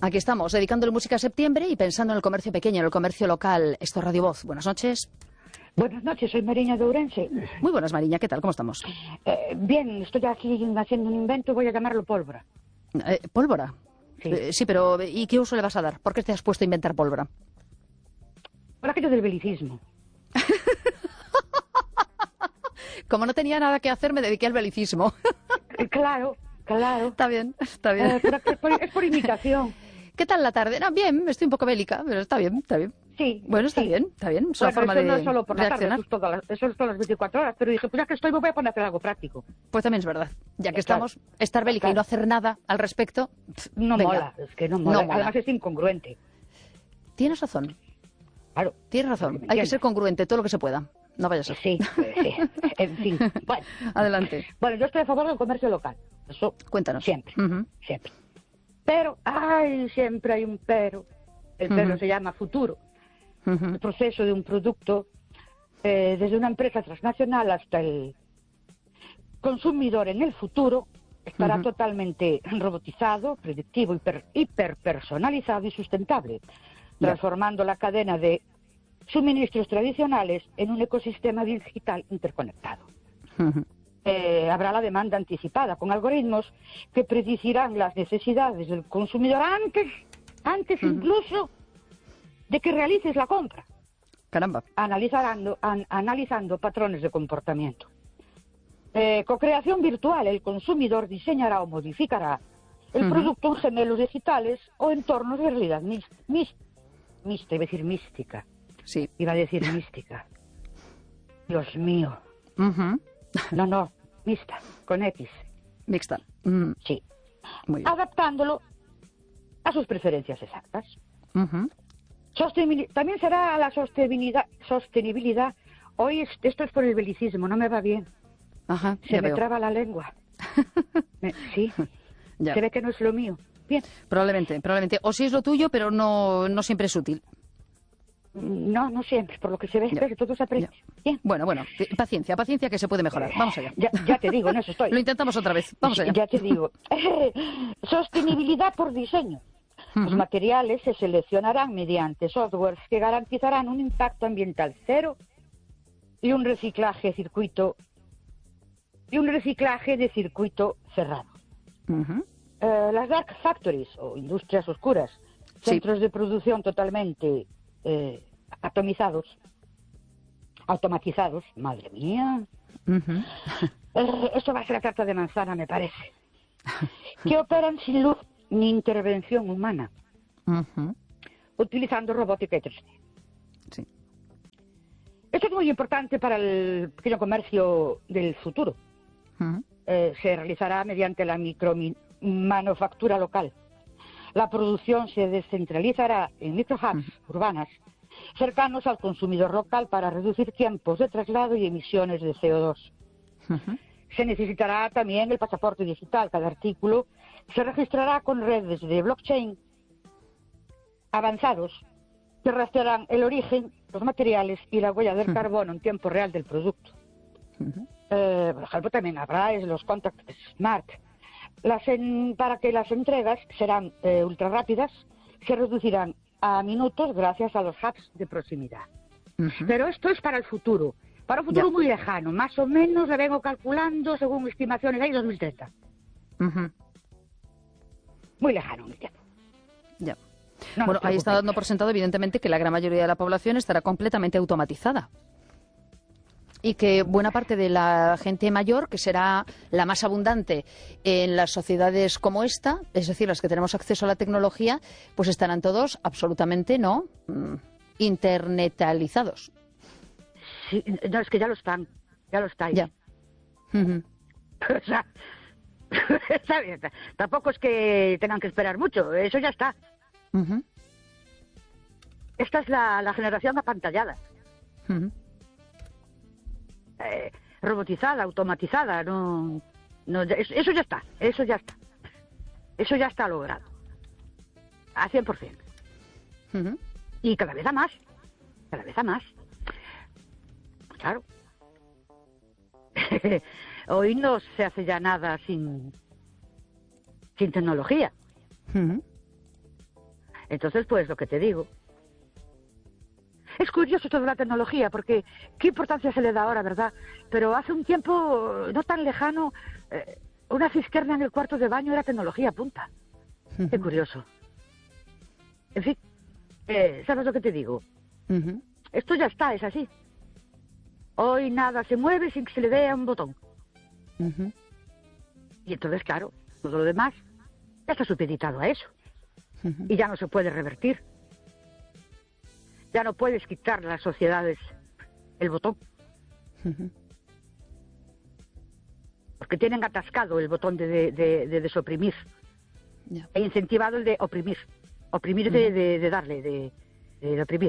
Aquí estamos, dedicándole música a septiembre y pensando en el comercio pequeño, en el comercio local. Esto es Radio Voz. Buenas noches. Buenas noches, soy Mariña de Ourense. Muy buenas, Mariña. ¿Qué tal? ¿Cómo estamos? Bien, estoy aquí haciendo un invento, voy a llamarlo pólvora. ¿Pólvora? Sí. Sí, pero ¿y qué uso le vas a dar? ¿Por qué te has puesto a inventar pólvora? Por aquello del belicismo. Como no tenía nada que hacer, me dediqué al belicismo. Claro. Está bien, está bien. Es por imitación. ¿Qué tal la tarde? No, bien, estoy un poco bélica, pero está bien, está bien. Sí. Bueno, está bien. Es una forma eso de no es solo por la tarde, reaccionar. eso es todas las 24 horas. Pero dije, pues ya que estoy, me voy a poner a hacer algo práctico. Pues también es verdad. Ya que Claro. estamos, estar bélica y no hacer nada al respecto, No venga. mola, es que no mola. No mola. Además es incongruente. Tienes razón, Claro. tienes razón. Hay que ser congruente todo lo que se pueda. No vaya a ser. Sí. En fin. Bueno. Adelante. Bueno, yo estoy a favor del comercio local. Eso Cuéntanos. siempre. Ujú. Siempre. Pero, siempre hay un pero. El pero se llama futuro. Ujú. El proceso de un producto, desde una empresa transnacional hasta el consumidor en el futuro, estará totalmente robotizado, predictivo, hiperpersonalizado y sustentable, transformando la cadena de suministros tradicionales en un ecosistema digital interconectado. Ujú. Habrá la demanda anticipada con algoritmos que predecirán las necesidades del consumidor antes incluso de que realices la compra, Caramba. analizando patrones de comportamiento. Co-creación virtual, el consumidor diseñará o modificará el producto en gemelos digitales o entornos de realidad mística. Sí. Iba a decir mística. Dios mío. Ujú. No, mixta, con X. Mixta. Sí. Muy bien. Adaptándolo a sus preferencias exactas. Ujú. También será la sostenibilidad. Hoy esto es por el belicismo, no me va bien. Ajá, Se ya me veo. traba la lengua. Sí, Ya. se ve que no es lo mío. Bien. Probablemente. O sí es lo tuyo, pero no siempre es útil. No siempre, por lo que se ve, Ya. que todo se aprende. Ya. Bien. Bueno, paciencia que se puede mejorar. Vamos allá. Ya te digo, en eso estoy. Lo intentamos otra vez. Vamos allá. Ya te digo. Sostenibilidad por diseño. Los materiales se seleccionarán mediante softwares que garantizarán un impacto ambiental cero y un reciclaje de circuito cerrado. Ujú. Las dark factories o industrias oscuras, Sí. centros de producción totalmente automatizados, madre mía. Ujú. Esto va a ser la tarta de manzana, me parece. Que operan sin luz ni intervención humana, Ujú. utilizando robótica y 3D. Sí. Esto es muy importante para el pequeño comercio del futuro. Ujú. Se realizará mediante la micromanufactura local. La producción se descentralizará en microhubs urbanas cercanos al consumidor local para reducir tiempos de traslado y emisiones de CO2. Ujú. Se necesitará también el pasaporte digital. Cada artículo se registrará con redes de blockchain avanzados que rastrearán el origen, los materiales y la huella del carbono en tiempo real del producto. Ujú. Por ejemplo, también habrá los Contact Smart. Para que las entregas serán ultra rápidas, se reducirán a minutos gracias a los hubs de proximidad. Ujú. Pero esto es para el futuro, para un futuro Ya. muy lejano. Más o menos le vengo calculando, según estimaciones, ahí 2030. Ujú. Muy lejano en el tiempo. Ya. No Bueno, nos ahí está preocupemos. dando por sentado, evidentemente, que la gran mayoría de la población estará completamente automatizada. Y que buena parte de la gente mayor, que será la más abundante en las sociedades como esta, es decir, las que tenemos acceso a la tecnología, pues estarán todos absolutamente, ¿no?, internetalizados. Sí, no, es que ya lo están, ya lo estáis. Ya. Ujú. O sea, está bien, tampoco es que tengan que esperar mucho, eso ya está. Ujú. Esta es la generación apantallada, Ujú. robotizada, automatizada, eso ya está, eso ya está logrado, a 100%. Ujú. Y cada vez a más, claro. Hoy no se hace ya nada sin tecnología. Ujú. Entonces, pues lo que te digo. Es curioso toda la tecnología, porque qué importancia se le da ahora, ¿verdad? Pero hace un tiempo no tan lejano, una cisterna en el cuarto de baño era tecnología punta. Qué curioso. En fin, ¿sabes lo que te digo? Esto ya está, es así. Hoy nada se mueve sin que se le dé a un botón. Y entonces, claro, todo lo demás ya está supeditado a eso. Y ya no se puede revertir. Ya no puedes quitar a las sociedades el botón. Porque tienen atascado el botón de desoprimir. E incentivado el de oprimir. Oprimir de darle, de oprimir.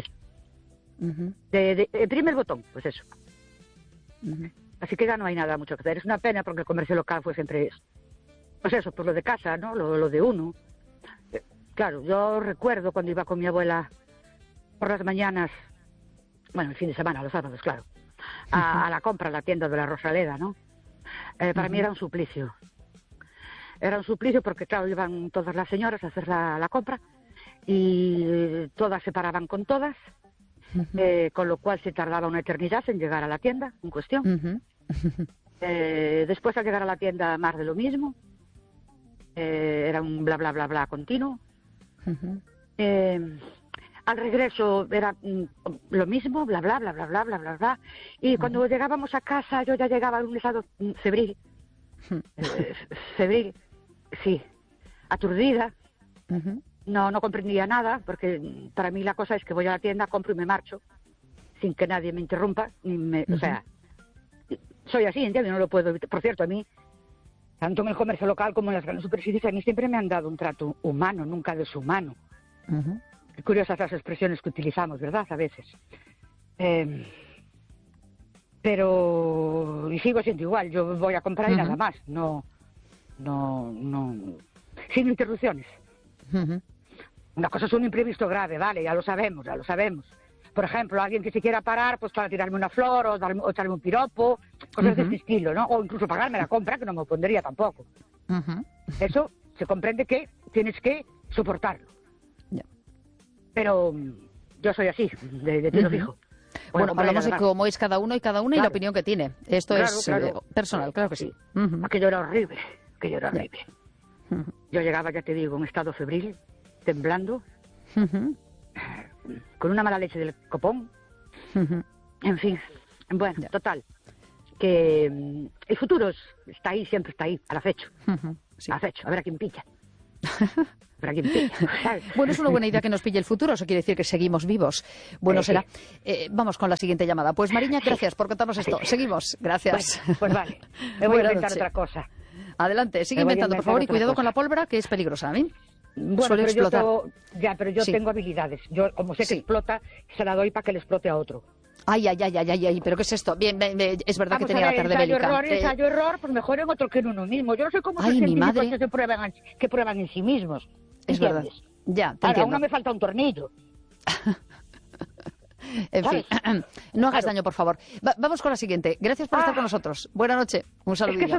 El primer botón, pues eso. Así que ya no hay nada mucho que hacer. Es una pena porque el comercio local fue siempre, pues eso, por lo de casa, ¿no? Lo de uno. Claro, yo recuerdo cuando iba con mi abuela por las mañanas, bueno, el fin de semana, los sábados, claro, a la compra, a la tienda de la Rosaleda, ¿no? Para mí era un suplicio. Era un suplicio porque, claro, iban todas las señoras a hacer la compra y todas se paraban con todas, con lo cual se tardaba una eternidad en llegar a la tienda en cuestión. Después, al llegar a la tienda, más de lo mismo. Era un bla, bla, bla, bla continuo. Al regreso era lo mismo, bla, bla, bla, bla, bla, bla, bla, bla. Y cuando llegábamos a casa, yo ya llegaba en un estado febril. Febril, sí. Aturdida. No comprendía nada, porque para mí la cosa es que voy a la tienda, compro y me marcho, sin que nadie me interrumpa. O sea, soy así, ¿entiendes? No lo puedo evitar. Por cierto, a mí, tanto en el comercio local como en las grandes superficies, a mí siempre me han dado un trato humano, nunca deshumano. Qué curiosas las expresiones que utilizamos, ¿verdad? A veces. Pero... Y sigo siendo igual. Yo voy a comprar y nada más. No... Sin interrupciones. Una cosa es un imprevisto grave, vale, ya lo sabemos. Por ejemplo, alguien que se quiera parar, pues para tirarme una flor o echarme un piropo, cosas de este estilo, ¿no? O incluso pagarme la compra, que no me opondría tampoco. Eso se comprende que tienes que soportarlo. Pero yo soy así, de tiro fijo. Bueno, hablamos de cómo es cada uno y cada una, claro, y la opinión que tiene. Esto es personal, claro que sí. Aquello era horrible. Yo llegaba, ya te digo, en estado febril, temblando, con una mala leche del copón. En fin, bueno, total. Que el futuro está ahí, siempre está ahí, al acecho. Al acecho, a ver a quién pilla. Bueno, es una buena idea que nos pille el futuro, eso quiere decir que seguimos vivos. Bueno, será. Vamos con la siguiente llamada. Pues Mariña, gracias por contarnos esto. Seguimos, gracias. Bueno, pues vale, me voy a inventar otra cosa. Adelante, sigue inventando, por favor, y cuidado con la pólvora, que es peligrosa, ¿eh? Bueno, suele explotar. Pero yo tengo habilidades. Yo, como sé que explota, se la doy para que le explote a otro. Ay, ¿pero qué es esto? Bien, es verdad que tenía la tarde bélica. Ensayo-error, pues mejor en otro que en uno mismo. Yo no sé cómo los científicos que prueban en sí mismos. Es verdad. Ya, te entiendo. Aún no me falta un tornillo. En fin, no hagas daño, por favor. Vamos con la siguiente. Gracias por estar con nosotros. Buenas noches. Un saludillo.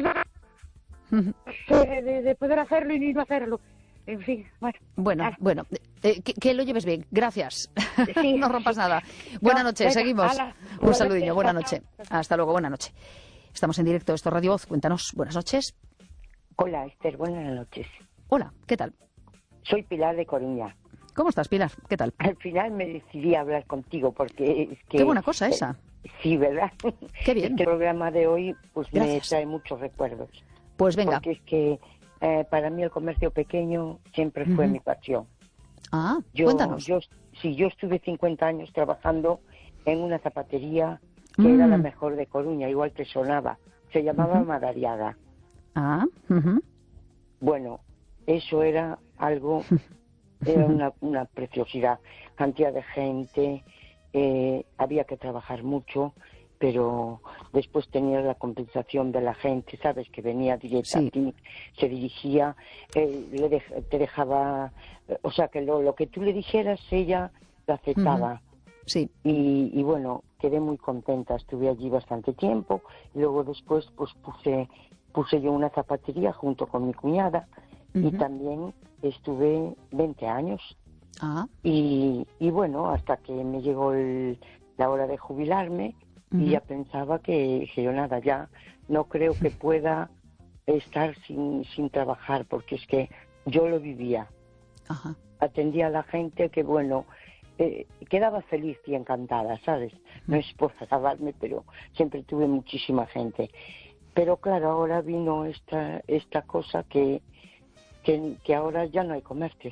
De poder hacerlo y no hacerlo. En fin, bueno. Que lo lleves bien. Gracias. Sí, no rompas nada. Buenas noches, seguimos. Un saludillo, buena noche. Hasta luego, buena noche. Estamos en directo, esto es Radio Voz. Cuéntanos, buenas noches. Hola, Esther, buenas noches. Hola, ¿qué tal? Soy Pilar de Coruña. ¿Cómo estás, Pilar? ¿Qué tal? Al final me decidí a hablar contigo porque es que... Qué buena cosa esa. Sí, ¿verdad? Qué bien. Este programa de hoy pues Gracias. me trae muchos recuerdos. Pues venga. Porque es que para mí el comercio pequeño siempre fue mi pasión. Ah, cuéntanos. Yo estuve 50 años trabajando en una zapatería que era la mejor de Coruña, igual te sonaba. Se llamaba Madariaga. Ah, Bueno, eso era algo, era una preciosidad. Cantidad de gente, había que trabajar mucho, pero después tenías la compensación de la gente, ¿sabes? Que venía directa a ti, se dirigía, te dejaba, o sea, que lo que tú le dijeras, ella lo aceptaba. Sí. Y bueno, quedé muy contenta, estuve allí bastante tiempo, y luego después pues puse yo una zapatería junto con mi cuñada, y también estuve 20 años Y bueno, hasta que me llegó la hora de jubilarme y ya pensaba que yo nada, ya no creo que pueda estar sin trabajar, porque es que yo lo vivía. Atendía a la gente que, bueno, quedaba feliz y encantada, ¿sabes? No es por alabarme, pero siempre tuve muchísima gente. Pero claro, ahora vino esta cosa que ahora ya no hay comercios.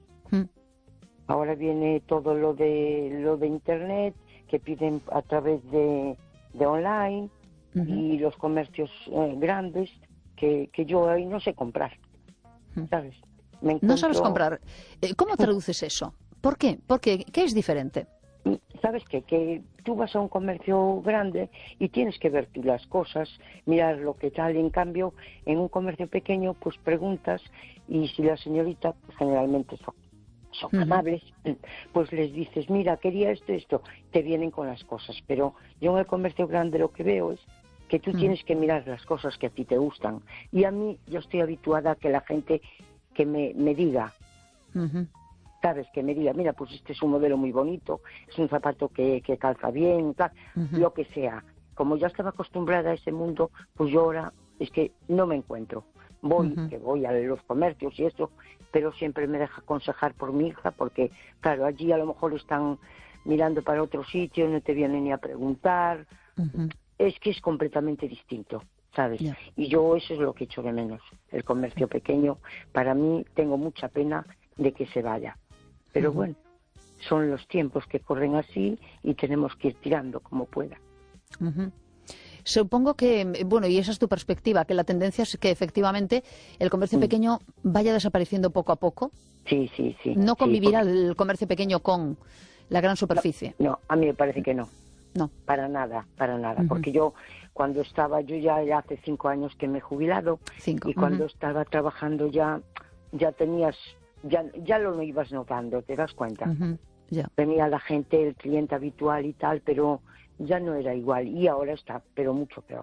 Ahora viene todo lo de internet, que piden a través de online, y los comercios grandes, que yo ahí no sé comprar, ¿sabes? No sabes comprar. ¿Cómo traduces eso? ¿Por qué? Porque, ¿qué es diferente? ¿Sabes qué? Que tú vas a un comercio grande y tienes que ver tú las cosas, mirar lo que tal. En cambio, en un comercio pequeño, pues preguntas, y si la señorita, pues generalmente son amables, pues les dices, mira, quería esto, te vienen con las cosas. Pero yo en el comercio grande lo que veo es que tú tienes que mirar las cosas que a ti te gustan. Y a mí, yo estoy habituada a que la gente que me diga, ¿sabes? Que me diga, mira, pues este es un modelo muy bonito, es un zapato que calza bien, tal, lo que sea. Como ya estaba acostumbrada a ese mundo, pues yo ahora es que no me encuentro. Voy a los comercios y eso, pero siempre me deja aconsejar por mi hija, porque, claro, allí a lo mejor están mirando para otro sitio, no te vienen ni a preguntar. Es que es completamente distinto, ¿sabes? Y yo eso es lo que echo de menos, el comercio pequeño. Para mí, tengo mucha pena de que se vaya. Pero bueno, son los tiempos que corren así y tenemos que ir tirando como pueda. Supongo que, bueno, y esa es tu perspectiva, que la tendencia es que efectivamente el comercio pequeño vaya desapareciendo poco a poco. Sí. ¿No convivirá el comercio pequeño con la gran superficie? No, a mí me parece que no. No. Para nada. Porque yo, cuando estaba, yo ya hace 5 años que me he jubilado, y cuando estaba trabajando ya tenías, ya lo ibas notando, ¿te das cuenta? Venía la gente, el cliente habitual y tal, pero ya no era igual, y ahora está, pero mucho peor.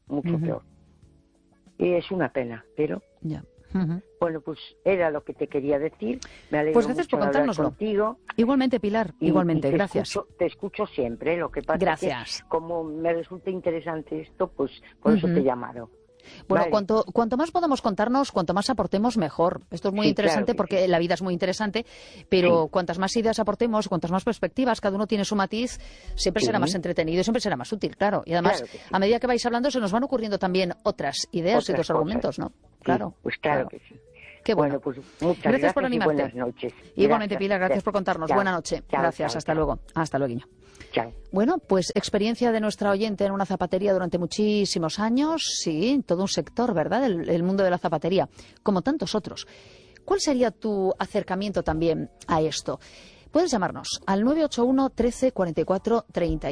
Y es una pena, pero... Bueno, pues era lo que te quería decir. Me alegro pues gracias mucho por contárnoslo. Contigo. Igualmente, Pilar, igualmente, gracias. Te escucho siempre, lo que pasa gracias. es que como me resulta interesante esto, pues por eso te he llamado. Bueno, cuanto más podamos contarnos, cuanto más aportemos, mejor. Esto es muy interesante, claro, porque la vida es muy interesante, pero cuantas más ideas aportemos, cuantas más perspectivas, cada uno tiene su matiz, siempre será más entretenido y siempre será más útil, claro. Y además, a medida que vais hablando, se nos van ocurriendo también otras ideas y otros argumentos, ¿no? Claro. Pues claro que sí. Qué bueno. Pues muchas gracias por animarte. Y buenas noches. Igualmente, Pilar, gracias por contarnos. Buena noche. Gracias, hasta luego. Hasta luego. Chao. Bueno, pues experiencia de nuestra oyente en una zapatería durante muchísimos años, sí, todo un sector, ¿verdad?, el mundo de la zapatería, como tantos otros. ¿Cuál sería tu acercamiento también a esto? Puedes llamarnos al 981 13 44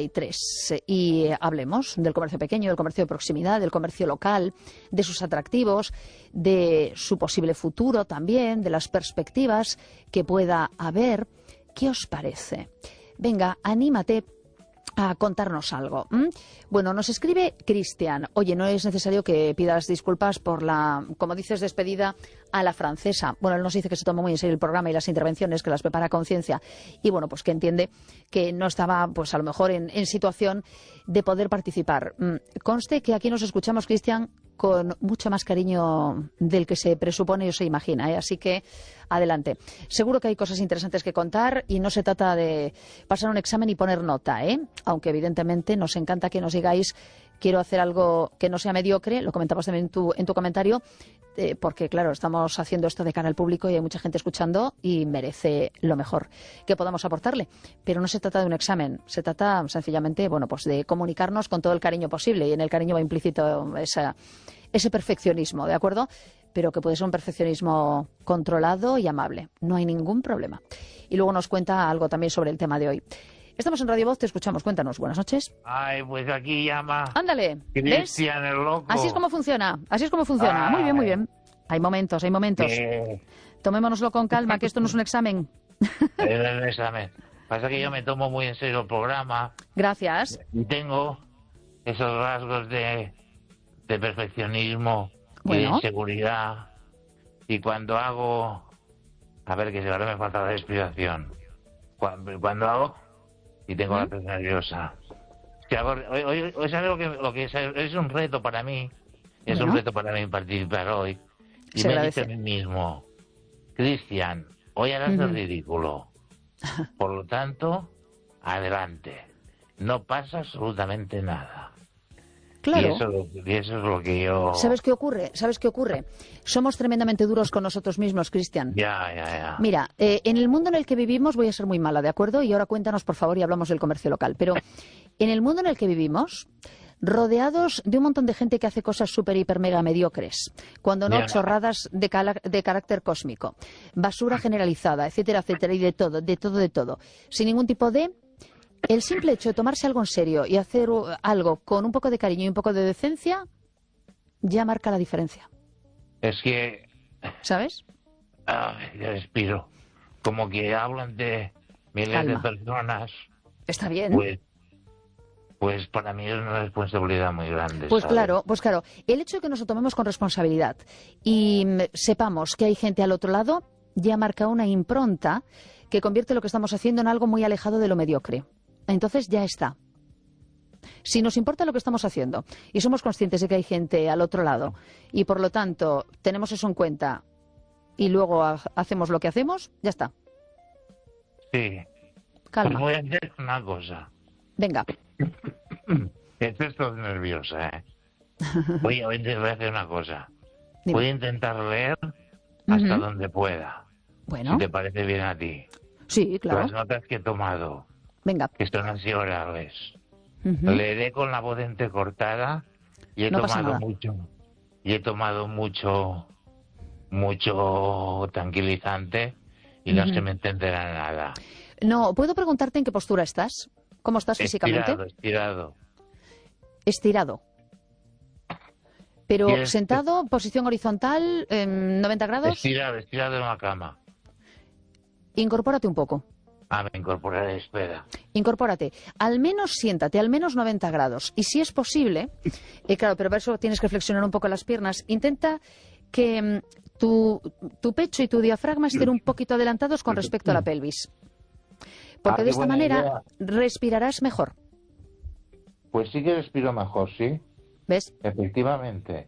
33 y hablemos del comercio pequeño, del comercio de proximidad, del comercio local, de sus atractivos, de su posible futuro también, de las perspectivas que pueda haber. ¿Qué os parece? Venga, anímate a contarnos algo. Bueno, nos escribe Cristian. Oye, no es necesario que pidas disculpas por la, como dices, despedida a la francesa. Bueno, él nos dice que se toma muy en serio el programa y las intervenciones, que las prepara a conciencia. Y bueno, pues que entiende que no estaba, pues a lo mejor en situación de poder participar. Conste que aquí nos escuchamos, Cristian, con mucho más cariño del que se presupone o se imagina, ¿eh? Así que adelante. Seguro que hay cosas interesantes que contar y no se trata de pasar un examen y poner nota, ¿eh? Aunque evidentemente nos encanta que nos digáis quiero hacer algo que no sea mediocre, lo comentabas también en tu comentario, porque claro, estamos haciendo esto de cara al público y hay mucha gente escuchando y merece lo mejor que podamos aportarle. Pero no se trata de un examen, se trata sencillamente, bueno, pues de comunicarnos con todo el cariño posible, y en el cariño va implícito ese perfeccionismo, ¿de acuerdo? Pero que puede ser un perfeccionismo controlado y amable, no hay ningún problema. Y luego nos cuenta algo también sobre el tema de hoy. Estamos en Radio Voz, te escuchamos, cuéntanos. Buenas noches. Ay, pues aquí llama... Ándale, Cristian el loco. Así es como funciona, Muy bien, muy bien. Hay momentos. Tomémonoslo con calma, que esto no es un examen. Es un examen. Pasa que yo me tomo muy en serio el programa. Gracias. Y tengo esos rasgos de perfeccionismo y de inseguridad. Y cuando hago A ver, que si ahora me falta la respiración. Cuando hago y tengo la tos nerviosa. Es que hoy es algo que es un reto para mí. Es un reto para mí participar hoy. Y se me he agradece. dicho a mí mismo, Cristian, hoy harás el ridículo. Por lo tanto, adelante. No pasa absolutamente nada. Claro. Y eso es lo que yo... ¿Sabes qué ocurre? Somos tremendamente duros con nosotros mismos, Cristian. Ya. Mira, en el mundo en el que vivimos, voy a ser muy mala, ¿de acuerdo? Y ahora cuéntanos, por favor, y hablamos del comercio local. Pero en el mundo en el que vivimos, rodeados de un montón de gente que hace cosas súper, hiper, mega mediocres, cuando no Ya. chorradas de carácter cósmico, basura generalizada, etcétera, etcétera, y de todo, sin ningún tipo de... El simple hecho de tomarse algo en serio y hacer algo con un poco de cariño y un poco de decencia ya marca la diferencia. Es que... ¿Sabes? ya respiro. Como que hablan de miles Calma. de personas. Está bien. Pues para mí es una responsabilidad muy grande. Pues ¿sabes? claro. El hecho de que nos lo tomemos con responsabilidad y sepamos que hay gente al otro lado ya marca una impronta que convierte lo que estamos haciendo en algo muy alejado de lo mediocre. Entonces ya está. Si nos importa lo que estamos haciendo y somos conscientes de que hay gente al otro lado y por lo tanto tenemos eso en cuenta y luego hacemos lo que hacemos, ya está. Sí. Calma. Pues voy a hacer una cosa. Venga. Estoy todo nerviosa, ¿eh? Voy a hacer una cosa. Dime. Voy a intentar leer hasta Ujú. donde pueda. Bueno. Si te parece bien a ti. Sí, claro. Las notas que he tomado, Venga. que son así orales. Ujú. Leeré con la voz entrecortada y he No pasa tomado nada. mucho. Y he tomado mucho tranquilizante y no se me entenderá nada. No, ¿puedo preguntarte en qué postura estás? ¿Cómo estás físicamente? Estirado. Estirado. Pero ¿Quieres- sentado, posición horizontal, 90 grados. Estirado en la cama. Incorpórate un poco. Me incorporaré, espera. Incorpórate. Al menos siéntate, al menos 90 grados. Y si es posible, claro, pero para eso tienes que flexionar un poco las piernas, intenta que tu pecho y tu diafragma estén un poquito adelantados con respecto a la pelvis. Porque Qué de esta buena manera idea. respirarás mejor. Pues sí que respiro mejor, ¿sí? ¿Ves? Efectivamente.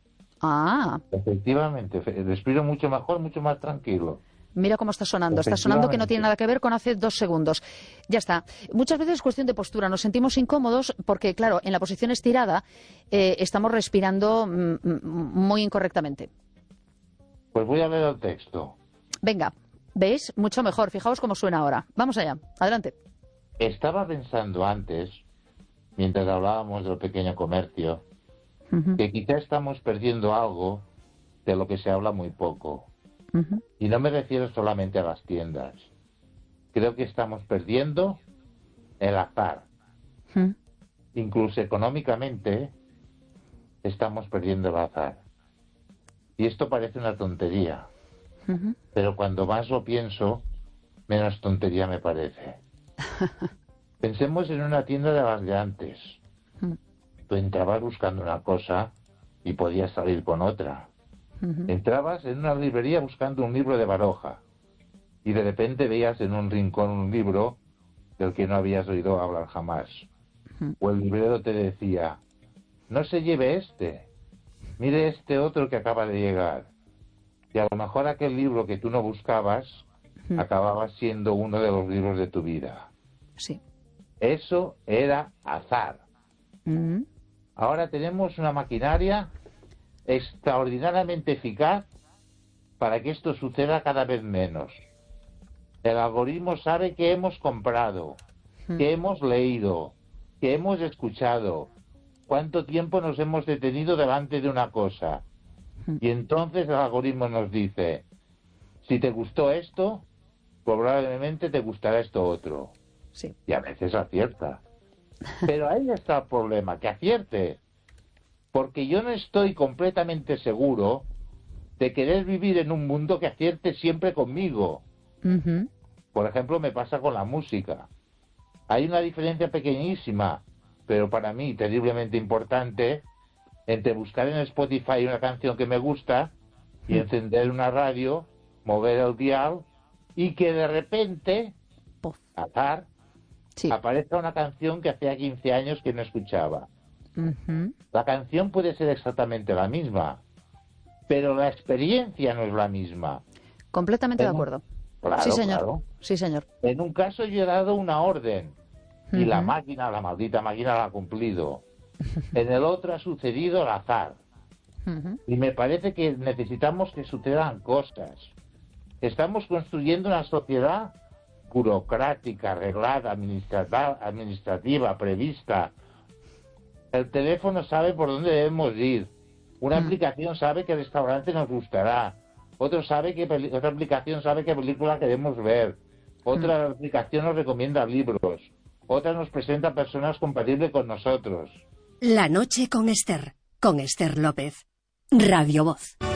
Respiro mucho mejor, mucho más tranquilo. Mira cómo está sonando. Está sonando que no tiene nada que ver con hace 2 segundos. Ya está. Muchas veces es cuestión de postura. Nos sentimos incómodos porque, claro, en la posición estirada estamos respirando muy incorrectamente. Pues voy a leer el texto. Venga, ¿veis? Mucho mejor. Fijaos cómo suena ahora. Vamos allá. Adelante. Estaba pensando antes, mientras hablábamos del pequeño comercio, que quizá estamos perdiendo algo de lo que se habla muy poco. Y no me refiero solamente a las tiendas. Creo que estamos perdiendo el azar. Incluso económicamente estamos perdiendo el azar. Y esto parece una tontería. Pero cuando más lo pienso, menos tontería me parece. Pensemos en una tienda de las de antes. Tú entrabas buscando una cosa y podías salir con otra. Entrabas en una librería buscando un libro de Baroja y de repente veías en un rincón un libro del que no habías oído hablar jamás. O el librero te decía, no se lleve este, mire este otro que acaba de llegar. Y a lo mejor aquel libro que tú no buscabas acababa siendo uno de los libros de tu vida. Sí. Eso era azar. Ahora tenemos una maquinaria extraordinariamente eficaz para que esto suceda cada vez menos. El algoritmo sabe que hemos comprado, que hemos leído, que hemos escuchado, cuánto tiempo nos hemos detenido delante de una cosa. Y entonces el algoritmo nos dice, si te gustó esto, probablemente te gustará esto otro. Sí. Y a veces acierta. Pero ahí está el problema, que acierte. Porque yo no estoy completamente seguro de querer vivir en un mundo que acierte siempre conmigo. Por ejemplo, me pasa con la música. Hay una diferencia pequeñísima, pero para mí terriblemente importante, entre buscar en Spotify una canción que me gusta y encender una radio, mover el dial y que de repente, azar, sí, aparezca una canción que hacía 15 años que no escuchaba. La canción puede ser exactamente la misma, pero la experiencia no es la misma. Completamente de acuerdo. Claro, sí, señor. claro. Sí, señor. En un caso yo he dado una orden y la máquina, la maldita máquina, la ha cumplido. En el otro ha sucedido al azar. Y me parece que necesitamos que sucedan cosas. Estamos construyendo una sociedad burocrática, arreglada, administrativa, prevista. El teléfono sabe por dónde debemos ir. Una aplicación sabe qué restaurante nos gustará. Otra aplicación sabe qué película queremos ver. Otra aplicación nos recomienda libros. Otra nos presenta personas compatibles con nosotros. La noche con Esther López. Radio Voz.